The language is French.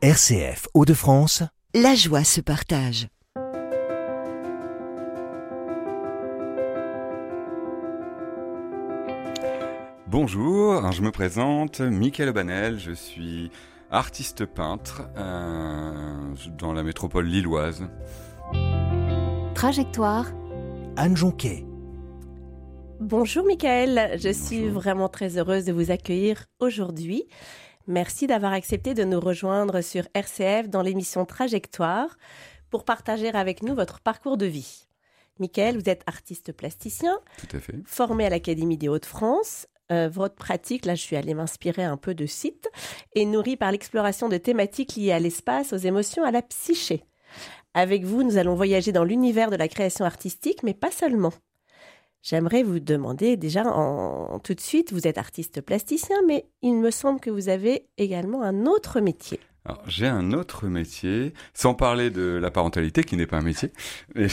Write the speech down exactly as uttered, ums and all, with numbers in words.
R C F Hauts-de-France, la joie se partage. Bonjour, je me présente, Mickaël Aubanel, je suis artiste peintre euh, dans la métropole lilloise. Trajectoire. Anne Jonquet. Bonjour Mickaël, je suis Bonjour. vraiment très heureuse de vous accueillir aujourd'hui. Merci d'avoir accepté de nous rejoindre sur R C F dans l'émission Trajectoire pour partager avec nous votre parcours de vie. Mickaël, vous êtes artiste plasticien, Tout à fait. formé à l'Académie des Hauts-de-France. Euh, votre pratique, là je suis allée m'inspirer un peu de sites, est nourrie par l'exploration de thématiques liées à l'espace, aux émotions, à la psyché. Avec vous, nous allons voyager dans l'univers de la création artistique, mais pas seulement. J'aimerais vous demander déjà en, tout de suite, vous êtes artiste plasticien, mais il me semble que vous avez également un autre métier. Alors, j'ai un autre métier, sans parler de la parentalité qui n'est pas un métier. Mais